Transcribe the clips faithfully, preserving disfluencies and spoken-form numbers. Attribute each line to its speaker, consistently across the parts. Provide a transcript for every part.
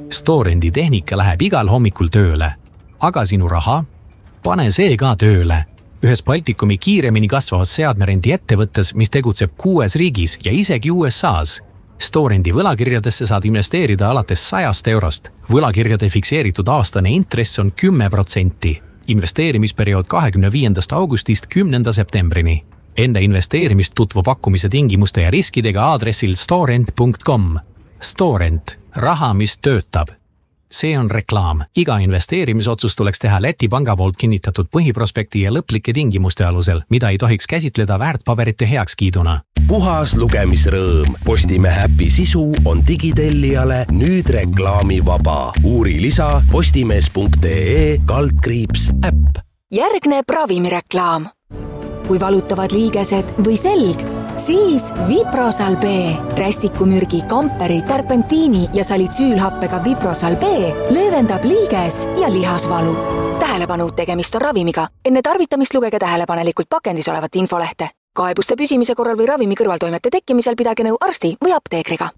Speaker 1: Storendi tehnika läheb igal hommikul tööle. Aga sinu raha? Pane see ka tööle. Ühes Baltikumi kiiremini kasvavas seadmerendi ettevõttes, mis tegutseb kuues riigis ja isegi U S A's. Storendi võlakirjadesse saad investeerida alates sajast eurost. Võlakirjade fikseeritud aastane intress on kümme protsenti. Investeerimisperiood kahekümne viiendast augustist kümnenda septembrini. Enda investeerimist tutvu pakkumise tingimuste ja riskidega aadressil storent punkt com. Storent. Raha, mis töötab. See on reklaam. Iga investeerimisotsust tuleks teha Läti panga poolt kinnitatud põhiprospekti ja lõplike tingimuste alusel, mida ei tohiks käsitleda väärtpaberite heakskiiduna.
Speaker 2: Puhas lugemisrõõm. Postimehe äpi sisu on digitellijale nüüd reklaamivaba. Uuri lisa postimees punkt ee kaldkriips äpp.
Speaker 3: Järgneb ravimireklaam. Kui valutavad liigesed või selg, siis Viprosal B. Rästikumürgi, kamperi, terpentiini ja salitsüülhappega Viprosal B löövendab liiges ja lihasvalu. Tähelepanu, tegemist on ravimiga. Enne tarvitamist lugege tähelepanelikult pakendis olevat infolehte. Kaebuste püsimise korral või ravimi kõrvaltoimete tekkimisel pidage nõu arsti või apteekriga.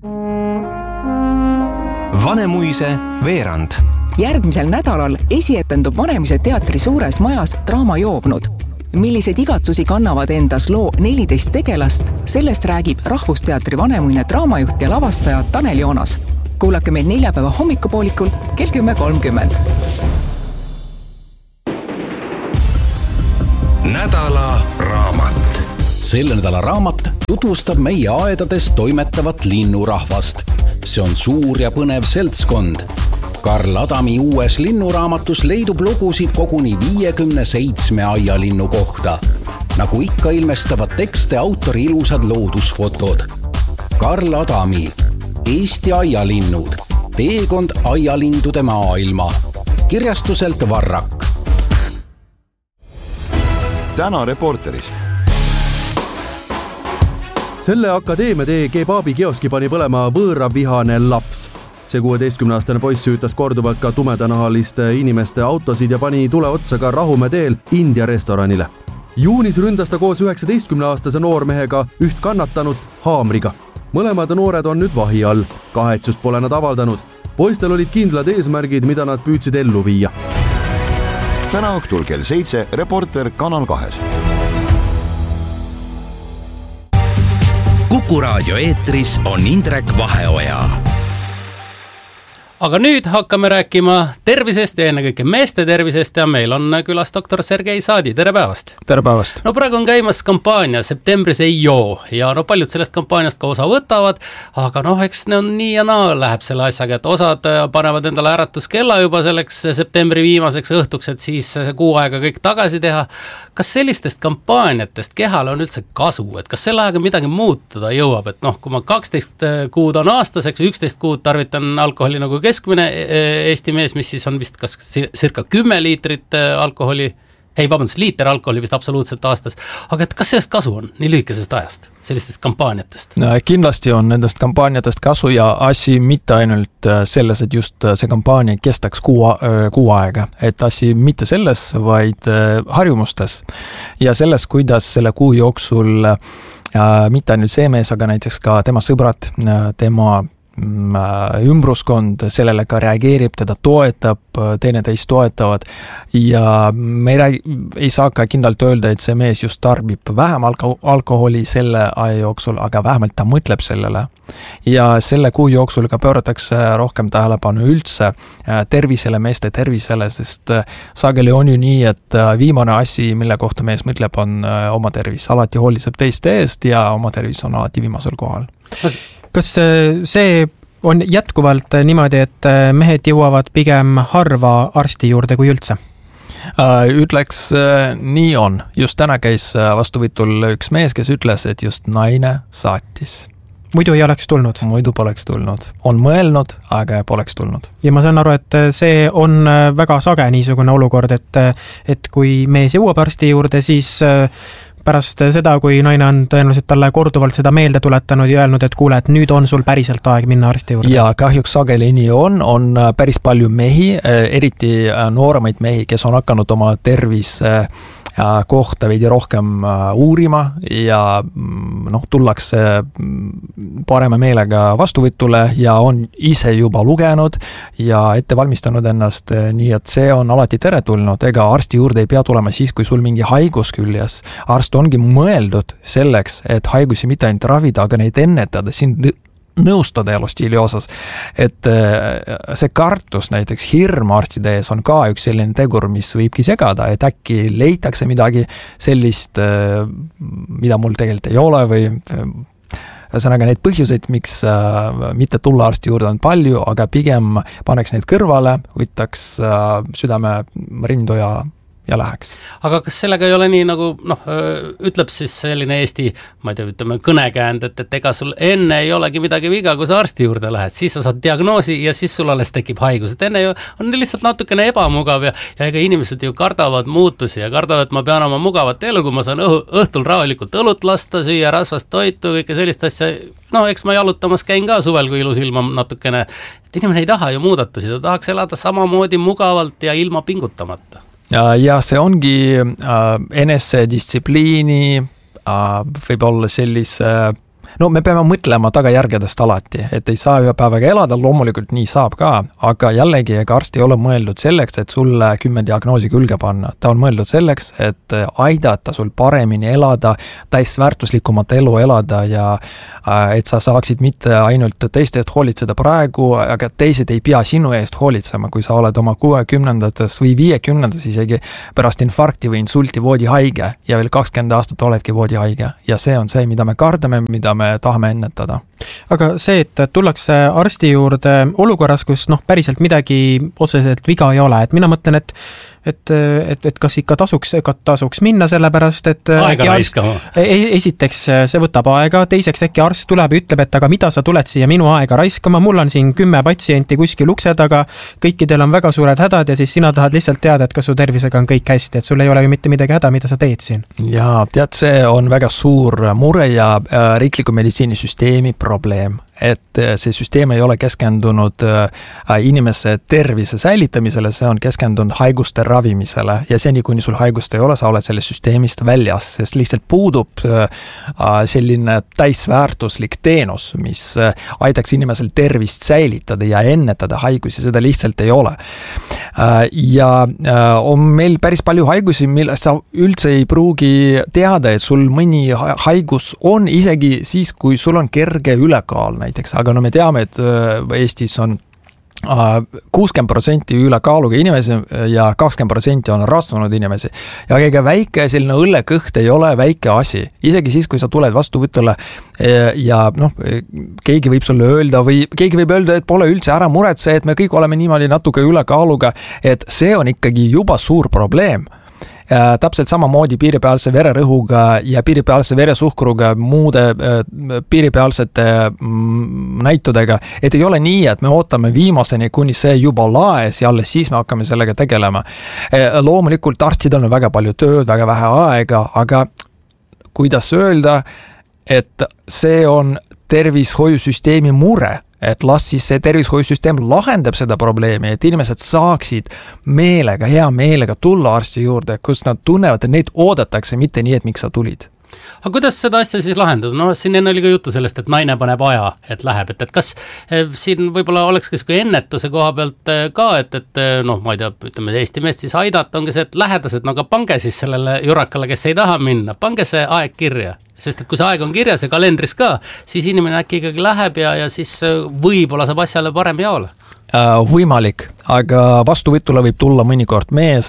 Speaker 4: Vanemuise veerand.
Speaker 5: Järgmisel nädalal esietendub Vanemuise teatri suures majas Draama joobnud. Millised igatsusi kannavad endas loo neliteist tegelast, sellest räägib Rahvusteatri Vanemuine draamajuht ja lavastaja Tanel Joonas. Kuulake meid neljapäeva hommikupoolikul kell kümme kolmkümmend.
Speaker 2: Nädala raamat.
Speaker 6: Selle nädala raamat tutvustab meie aedades toimetavat linnurahvast. See on suur ja põnev seltskond. Karl Adami uues linnuraamatus leidub lugusid koguni viiekümne seitsme aialinnu kohta. Nagu ikka ilmestavad tekste autori ilusad loodusfotod. Karl Adami, Eesti aialinnud, teekond aialindude maailma. Kirjastuselt Varrak.
Speaker 7: Täna Reporteris.
Speaker 8: Selle akadeemia tee kebaabi kioski pani põlema võõravihane laps. See kuueteistkümne-aastane poiss süütas korduvalt ka tumedanahaliste inimeste autosid ja pani tule otsa ka Rahumäe teel India restoranile. Juunis ründas ta koos üheksateistkümne-aastase noormehega üht kannatanut haamriga. Mõlemad noored on nüüd vahi all. Kahetsust pole nad avaldanud. Poistel olid kindlad eesmärgid, mida nad püüdsid ellu viia.
Speaker 7: Täna õhtul kell seitse Reporter Kanal kahes.
Speaker 2: Kuku raadio eetris on Indrek Vaheoja.
Speaker 9: Aga nüüd hakkame rääkima tervisest ja ennekõike meeste tervisest ja meil on külas doktor Sergei Saadi. Tere päevast!
Speaker 10: Tere päevast!
Speaker 9: No praegu on käimas kampaania Septembris ei joo ja no paljud sellest kampaaniast ka osa võtavad, aga noh, eks ne on nii ja naa läheb selle asjaga, et osad panevad endale äratuskella juba selleks septembri viimaseks õhtuks, et siis kuu aega kõik tagasi teha. Kas sellistest kampaaniatest kehale on üldse kasu, et kas selle aega midagi muutuda jõuab, et noh, kui ma kaksteist kuud on aastaseks, üksteist kuud tarvitan alkoholi nagu keskmine Eesti mees, mis siis on vist kas circa kümme liitrit alkoholi, ei vabandust, liiter alkoholi vist absoluutselt aastas, aga et kas sellest kasu on nii lühikesest ajast, sellistest kampaaniatest?
Speaker 10: No, kindlasti on nendest kampaaniatest kasu ja asi mitte ainult selles, et just see kampaania kestaks kuu, kuu aega, et asi mitte selles, vaid harjumustes ja selles, kuidas selle kuu jooksul mitte ainult see mees, aga näiteks ka tema sõbrad, tema ümbruskond sellele ka reageerib, teda toetab, teineteist toetavad ja me ei, räägi, ei saa ka kindlalt öelda, et see mees just tarbib vähem alko- alkoholi selle aja jooksul, aga vähemalt ta mõtleb sellele. Ja selle kuu jooksul ka pööratakse rohkem tähelepanu üldse tervisele, meeste tervisele, sest sageli on ju nii, et viimane asi, mille kohta mees mõtleb, on oma tervis. Alati hooliseb teiste eest ja oma tervis on alati viimasel kohal.
Speaker 11: Kas see on jätkuvalt niimoodi, et mehed jõuavad pigem harva arsti juurde kui üldse?
Speaker 10: Ütleks, nii on. Just täna käis vastuvõtul üks mees, kes ütles, et just naine saatis.
Speaker 11: Muidu ei oleks tulnud?
Speaker 10: Muidu poleks tulnud. On mõelnud, aga poleks tulnud.
Speaker 11: Ja ma saan aru, et see on väga sage niisugune olukord, et, et kui mees jõuab arsti juurde, siis pärast seda, kui naine on tõenäoliselt talle korduvalt seda meelde tuletanud ja öelnud, et kuule, et nüüd on sul päriselt aeg minna arsti juurde.
Speaker 10: Ja kahjuks sageli nii on, on päris palju mehi, eriti nooremaid mehi, kes on hakanud oma tervis kohta veidi rohkem uurima ja noh, tullakse parema meelega vastuvõtule ja on ise juba lugenud ja ette valmistanud ennast, nii et see on alati teretulnud, ega arsti juurde ei pea tulema siis, kui sul mingi haigus küljes. Arst ongi mõeldud selleks, et haigusi mitte ainult ravida, aga neid ennetada, siin nõustada elustiili osas, et see kartus, näiteks hirm arstide ees on ka üks selline tegur, mis võibki segada, et äkki leitakse midagi sellist, mida mul tegelikult ei ole või ühesõnaga neid põhjuseid, miks mitte tulla arsti juurde on palju, aga pigem paneks neid kõrvale, võtaks südame rindu ja ja läheks.
Speaker 9: Aga kas sellega ei ole nii nagu, noh, ütleb siis selline Eesti, ma ei tea, ütleme kõnekäänd, et, et ega sul enne ei olegi midagi viga, kui sa arsti juurde lähed, siis sa saad diagnoosi ja siis sul alles tekib haigus, et enne ju on lihtsalt natukene ebamugav ja, ja ega inimesed ju kardavad muutusi ja kardavad, et ma pean oma mugavat elu, kui ma saan õhu, õhtul rahulikult õlut lasta, süüa rasvast toitu, kõike sellist asja, no eks ma jalutamas käin ka suvel, kui ilus ilma natukene, et inimene ei taha ju muudatusi, ta tahaks elada samamoodi mugavalt ja ilma pingutamata.
Speaker 10: Ja, ja see ongi äh, enesedistsipliini, äh, võib olla sellise, no me peame mõtlema tagajärgedest alati, et ei saa ühe päevaga elada, loomulikult nii saab ka, aga jällegi, ega arst ei ole mõeldud selleks, et sulle kümme diagnoosi külge panna. Ta on mõeldud selleks, et aidata sul paremini elada, täisväärtuslikumat elu elada ja äh, et sa saaksid mitte ainult teiste eest hoolitseda praegu, aga teised ei pea sinu eest hoolitsema, kui sa oled oma kuuekümnendates või viiekümnendates isegi pärast infarkti või insulti voodihaige ja veel kakskümmend aastat oledki voodihaige. Ja see on see, mida me kardame, mida me me tahame ennetada.
Speaker 11: Aga see, et tullakse arsti juurde olukorras, kus noh, päriselt midagi otseselt viga ei ole, et mina mõtlen, et et, et, et kas ikka tasuks, tasuks minna sellepärast, et
Speaker 9: aega raiskama.
Speaker 11: Esiteks see võtab aega, teiseks äkki arst tuleb ja ütleb, et aga mida sa tuled siia minu aega raiskama, mul on siin kümme patsienti kuskil ukse taga, kõikidel on väga suured hädad ja siis sina tahad lihtsalt teada, et kas su tervisega on kõik hästi, et sul ei ole ju mitte midagi häda, mida sa teed siin.
Speaker 10: Ja tead, see on väga suur mure ja riikliku meditsiinisüsteemi probleem, et see süsteem ei ole keskendunud inimese tervise säilitamisele, see on keskendunud haiguste ravimisele ja seni, kuni sul haigust ei ole, sa oled sellest süsteemist väljas, sest lihtsalt puudub selline täisväärtuslik teenus, mis aitaks inimesel tervist säilitada ja ennetada haigusi, seda lihtsalt ei ole. Ja on meil päris palju haigusi, mille sa üldse ei pruugi teada, et sul mõni haigus on isegi siis, kui sul on kerge ülekaal näiteks, aga no me teame, et Eestis on kuuskümmend protsenti ülekaaluga inimesi ja kakskümmend protsenti on rasvunud inimesi. Ja kõige väike selline õllekõht ei ole väike asi. Isegi siis, kui sa tuled vastuvõtule ja noh, keegi võib sulle öelda või keegi võib öelda, et pole üldse ära muretse, et me kõik oleme niimoodi natuke ülekaaluga, et see on ikkagi juba suur probleem. Täpselt samamoodi piiripealse vererõhuga ja piiripealse veresuhkruga, muude piiripealsete näitudega, et ei ole nii, et me ootame viimaseni, kuni see juba laes ja alles siis me hakkame sellega tegelema. Loomulikult arstidel on väga palju tööd, väga vähe aega, aga kuidas öelda, et see on tervishoiusüsteemi mure, et las siis see tervishoiusüsteem lahendab seda probleemi, et inimesed saaksid meelega, hea meelega tulla arsti juurde, kus nad tunnevad, et neid oodatakse, mitte nii, et miks sa tulid.
Speaker 9: Aga kuidas seda asja siis lahendada? No siin enne oli ka juttu sellest, et naine paneb aja, et läheb, et, et kas siin võib-olla oleks kes kui ennetuse koha pealt ka, et, et noh, ma ei tea, ütleme Eesti meest siis aidata, ongi see, et lähedased, no aga pange siis sellele jurakale, kes ei taha minna, pange see aeg kirja. Sest et kui see aeg on kirjas ja kalendris ka, siis inimene äkki ikkagi läheb ja, ja siis võib-olla saab asjale parem jaole.
Speaker 10: Võimalik, aga vastuvõtule võib tulla mõnikord mees,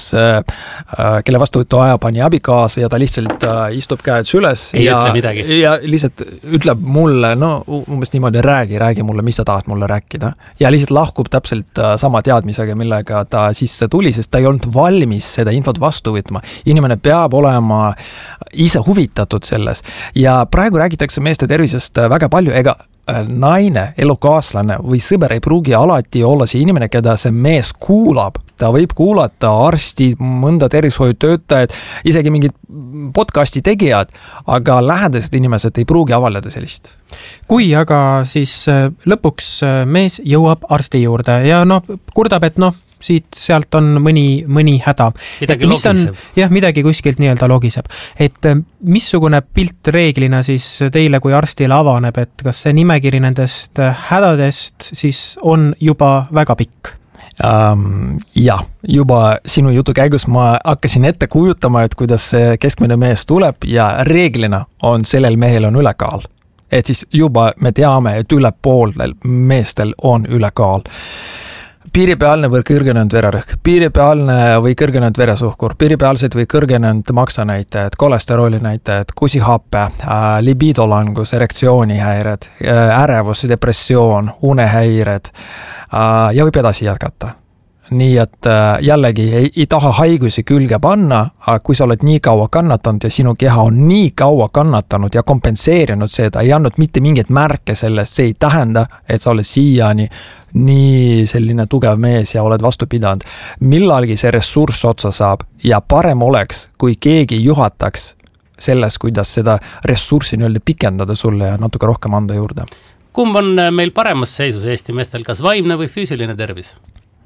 Speaker 10: kelle vastuvõtu aja pani abikaasa ja ta lihtsalt istub käed süles
Speaker 9: ei
Speaker 10: ja,
Speaker 9: ütle midagi.
Speaker 10: Ja lihtsalt ütleb mulle, no umbes niimoodi räägi, räägi mulle, mis sa tahad mulle rääkida. Ja lihtsalt lahkub täpselt sama teadmisega, millega ta sisse tuli, sest ta ei olnud valmis seda infot vastu võtma. Inimene peab olema ise huvitatud selles ja praegu räägitakse meeste tervisest väga palju, ega naine, elukaaslane või sõber ei pruugi alati olla see inimene, keda see mees kuulab. Ta võib kuulata arsti, mõnda tervishoiutöötajad, isegi mingid podcasti tegijad, aga lähedased inimesed ei pruugi avaldada sellist.
Speaker 11: Kui aga siis lõpuks mees jõuab arsti juurde ja noh, kurdab, et noh, siit-sealt on mõni, mõni häda.
Speaker 9: Midagi logiseb.
Speaker 11: Jah, midagi kuskilt nii-öelda logiseb. Et missugune pilt reeglina siis teile kui arstile avaneb, et kas see nimekiri nendest hädadest siis on juba väga pikk?
Speaker 10: Um, ja, juba sinu jutu käigus ma hakkasin ette kujutama, et kuidas see keskmine mees tuleb ja reeglina on sellel mehel on ülekaal. Et siis juba me teame, et üle poolel meestel on ülekaal. Piiripealne või kõrgenenud vererõhk, piiripealne või kõrgenenud veresuhkur, piiripealsed või kõrgenenud maksanäitajad, kolesterooli näitajad, kusihappe, libidolangus, erektsioonihäired, ärevus, depressioon, unehäired ja võib edasi jätkata. Nii et jällegi ei, ei taha haigusi külge panna, aga kui sa oled nii kaua kannatanud ja sinu keha on nii kaua kannatanud ja kompenseerinud seda, ei andnud mitte mingeid märke sellest, see ei tähenda, et sa oled siiani nii selline tugev mees ja oled vastu pidanud. Millalgi see ressurss otsa saab ja parem oleks, kui keegi juhataks selles, kuidas seda ressurssi nii-öelda pikendada sulle ja natuke rohkem anda juurde.
Speaker 9: Kumb on meil paremas seisus Eesti meestel, kas vaimne või füüsiline tervis?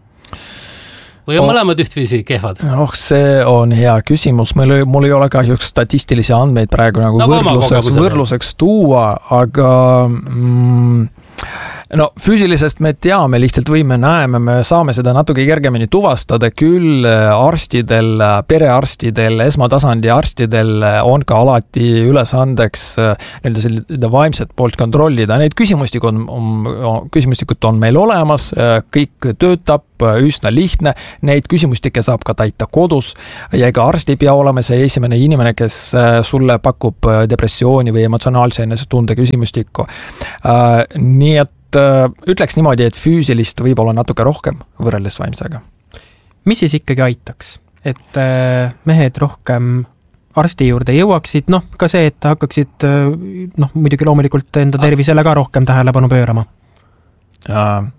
Speaker 9: Või on oh, mõlemad ühtviisi kehvad?
Speaker 10: Oh, see on hea küsimus. Meil, mul ei ole kahjuks statistilisi andmeid praegu nagu no, võrdluseks, võrdluseks tuua, aga mm, no füüsilisest me teame, lihtsalt või me näeme, me saame seda natuke kergemini tuvastada, küll arstidel, perearstidel, esmatasandi arstidel on ka alati ülesandeks nii-öelda selline vaimset poolt kontrollida. Need küsimustikud on, on, küsimustikud on meil olemas, kõik töötab, üsna lihtne, neid küsimustikke saab ka täita kodus ja ega arst ei pea olema see esimene inimene, kes sulle pakub depressiooni või emotsionaalse enesetunde küsimustikku. Nii et ütleks niimoodi, et füüsilist võib olla natuke rohkem võrreldes vaimsega.
Speaker 11: Mis siis ikkagi aitaks, et mehed rohkem arsti juurde jõuaksid, noh ka see, et hakkaksid noh, muidugi loomulikult enda tervisele ka rohkem tähelepanu pöörama?
Speaker 10: Uh,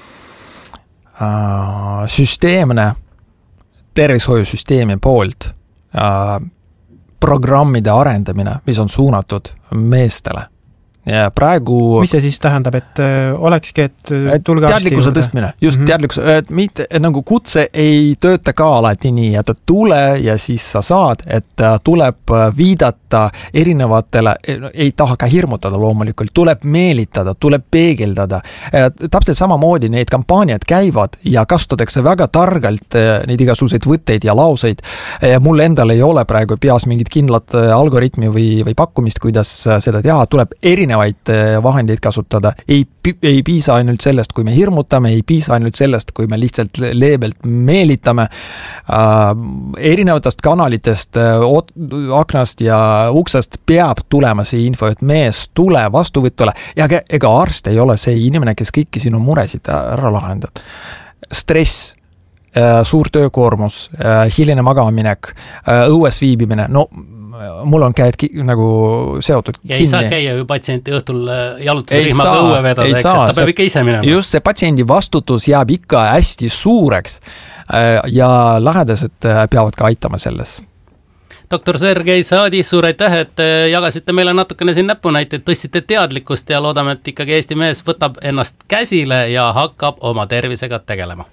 Speaker 10: uh, süsteemne tervishoiusüsteemi poolt uh, programmide arendamine, mis on suunatud meestele. Ja praegu...
Speaker 11: Mis see siis tähendab, et äh, olekski, et tulge arsti
Speaker 10: teadlikkuse juurde? Tõstmine, just mm-hmm. teadlikkuse, et, mitte, et nagu kutse ei tööta ka alati nii, et tule ja siis sa saad, et tuleb viidata erinevatele, ei taha ka hirmutada loomulikult, tuleb meelitada, tuleb peegeldada. Täpselt samamoodi neid kampaaniad käivad ja kasutatakse väga targalt neid igasuguseid võtteid ja lauseid. Mul endal ei ole praegu peas mingid kindlad algoritmi või, või pakkumist, kuidas seda teha, tuleb erinev vahendeid kasutada. Ei, ei piisa ainult sellest, kui me hirmutame, ei piisa ainult sellest, kui me lihtsalt leebelt meelitame. Äh, erinevatest kanalitest, aknast ja uksest peab tulema see info, et mees tule vastuvõtule ja ega arst ei ole see inimene, kes kõiki sinu muresid ära lahendab. Stress, suur töökoormus, hiline magamaminek, õues viibimine, no mul on käed ki- nagu seotud
Speaker 9: ja kinni. Ei saa käia ju patsienti õhtul jalutusrihmaga õue vedada, eks, saa, ta peab ikka ise minema.
Speaker 10: Just see patsiendi vastutus jääb ikka hästi suureks ja lähedased peavad ka aitama selles.
Speaker 9: doktor Sergei Saadi, suur aitäh, et jagasite meile natukene siin näpunäiteid, tõstsite teadlikkust ja loodame, et ikkagi Eesti mees võtab ennast käsile ja hakkab oma tervisega tegelema.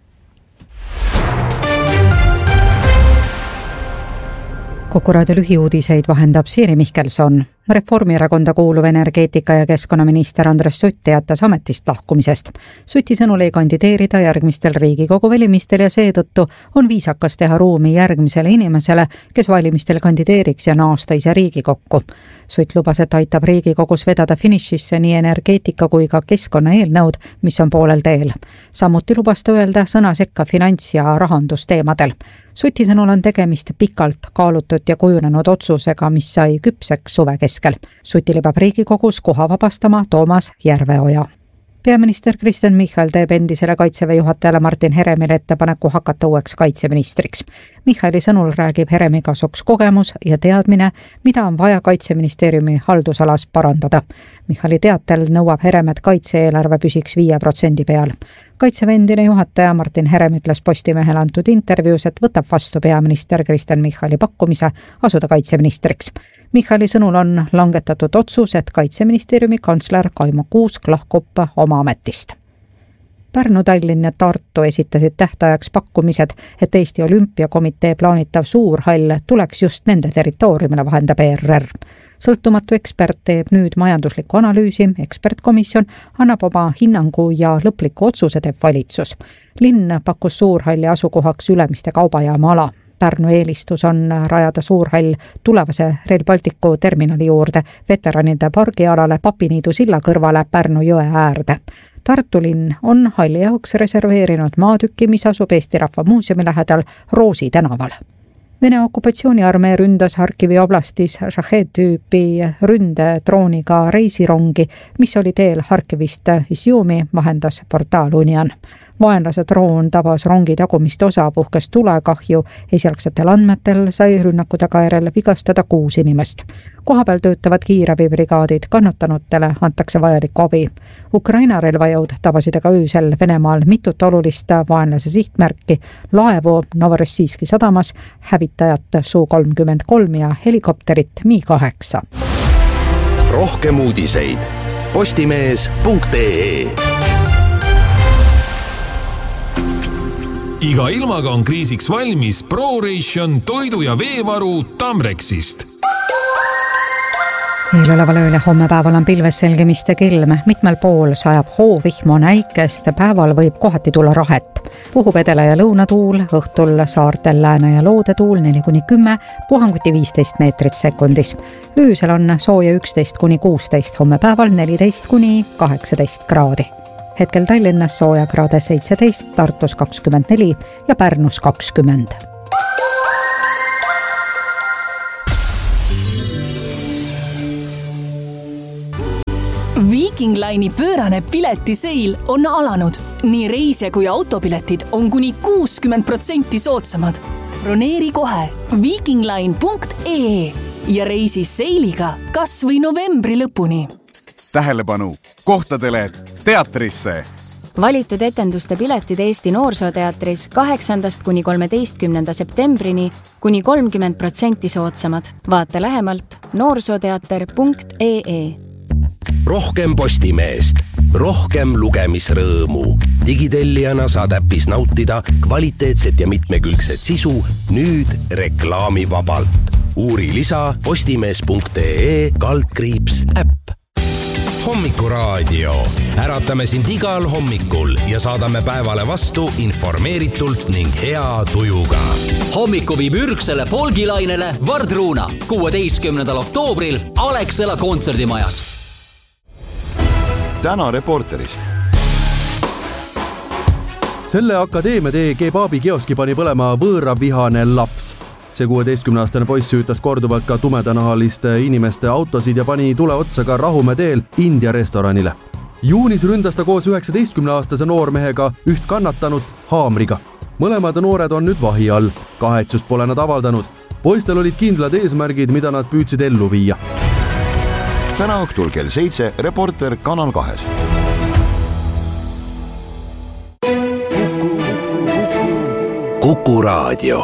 Speaker 12: Kuku raadio lühiuudiseid vahendab Siiri Mihkelson. Reformierakonda kuuluv energeetika- ja keskkonnaminister Andres Sutt teatas ametist lahkumisest. Suti sõnul ei kandideerida järgmistel Riigikogu valimistel ja seetõttu on viisakas teha ruumi järgmisele inimesele, kes valimistel kandideeriks ja naasta ise Riigikokku. Sutt lubas, et aitab Riigikogus vedada finišisse nii energeetika kui ka keskkonna eelnõud, mis on poolel teel. Samuti lubas ta öelda sõna sekka finants- ja rahandusteemadel. Suti sõnul on tegemist pikalt kaalutud ja kujunenud otsusega, mis sai küpseks suve keskel. Suti libab Riigikogus koha vabastama Toomas Järveoja. Peaminister Kristen Michal teeb endisele kaitseväe juhatajale Martin Heremile ettepaneku hakata uueks kaitseministriks. Michali sõnul räägib Heremi kasuks kogemus ja teadmine, mida on vaja kaitseministeeriumi haldusalas parandada. Michali teatel nõuab Herem, et kaitse-eelarve püsiks viie protsendi peal. Kaitseväe endine juhataja Martin Herem ütles Postimehele antud intervjuus, et võtab vastu peaminister Kristen Michali pakkumise asuda kaitseministriks. Michali sõnul on langetatud otsus, et kaitseministeeriumi kantsler Kaimo Kuusk lahkub oma ametist. Pärnu, Tallinn ja Tartu esitasid tähtajaks pakkumised, et Eesti Olümpiakomitee plaanitav suurhall tuleks just nende territooriumile, vahendab E R R. Sõltumatu ekspert teeb nüüd majanduslikku analüüsi, ekspertkomisjon annab oma hinnangu ja lõpliku otsuse teeb valitsus. Linn pakkus suurhalli asukohaks Ülemiste kaubajaama ala. Pärnu eelistus on rajada suurhall tulevase Rail Balticu terminali juurde, veteranide pargialale Papiniidu silla kõrvale Pärnu jõe äärde. Tartu linn on halli jaoks reserveerinud maatüki, mis asub Eesti Rahva Muuseumi lähedal Roosi tänaval. Vene okupatsiooniarmee ründas Harkivi oblastis Shahed-tüüpi ründedrooniga reisirongi, mis oli teel Harkivist Isiumi, vahendas portaal Union. Vaenlase droon tabas rongi tagumist osa, puhkes tulekahju, esialgsetel andmetel sai rünnaku tagajärjel vigastada kuus inimest. Kohapeal töötavad kiirabibrigaadid, kannatanutele antakse vajalikku abi. Ukraina relvajõud tabasid aga öösel Venemaal mitut olulist vaenlase sihtmärki, laevu Novorossijski sadamas, hävitajat Su kolmkümmend kolm ja helikopterit Mi kaheksa.
Speaker 2: Rohkem uudiseid postimees punkt ee.
Speaker 13: Iga ilmaga on kriisiks valmis ProRation toidu- ja veevaru Tamrexist.
Speaker 12: Eeloleval ööl ja homme päeval on pilves selgemist ja kilm. Mitmel pool sajab hoovihmo näikest, päeval võib kohati tulla rahet. Puhub edela- ja lõunatuul, õhtul saartel lääne- ja loodetuul neli kuni kümme, puhanguti viisteist meetrit sekundis. Öösel on sooja üksteist kuni kuusteist, homme päeval neliteist kuni kaheksateist kraadi. Hetkel Tallinnas sooja kraade seitseteist, Tartus kakskümmend neli ja Pärnus kakskümmend.
Speaker 14: Viking Line'i pöörane piletiseil on alanud. Nii reise kui autopiletid on kuni kuuskümmend protsenti soodsamad. Broneeri kohe vikingline punkt ee ja reisi seiliga kas või novembri lõpuni.
Speaker 15: Tähelepanu! Kohtadele teatrisse!
Speaker 16: Valitud etenduste piletid Eesti Noorsooteatris kaheksandast kuni kolmeteistkümnenda septembrini kuni kolmkümmend protsenti soodsamad. Vaata lähemalt noorsooteater punkt ee.
Speaker 2: Rohkem Postimeest, rohkem lugemisrõõmu. Digitellijana saad äpis nautida kvaliteetset ja mitmekülgset sisu nüüd reklaamivabalt. Uuri lisa postimees punkt ee kaldkriips äpp. Hommikuraadio. Äratame sind igal hommikul ja saadame päevale vastu informeeritult ning hea tujuga.
Speaker 17: Hommiku viib ürgsele folgilainele Vardruuna kuueteistkümnendal oktoobril Alexela kontserdimajas.
Speaker 7: Täna Reporteris.
Speaker 8: Selle akadeemia tee kebaabi kioski pani põlema võõravihane laps. See kuueteistkümneaastane poiss süütas korduvalt ka tumedanahaliste inimeste autosid ja pani tule otsa ka Rahumäe teel India restoranile. Juunis ründas ta koos üheksateistkümneaastase noormehega üht kannatanut haamriga. Mõlemad noored on nüüd vahi all. Kahetsust pole nad avaldanud. Poistel olid kindlad eesmärgid, mida nad püüdsid ellu viia.
Speaker 7: Täna õhtul kell seitse Reporter Kanal kahes.
Speaker 2: Kuku Raadio.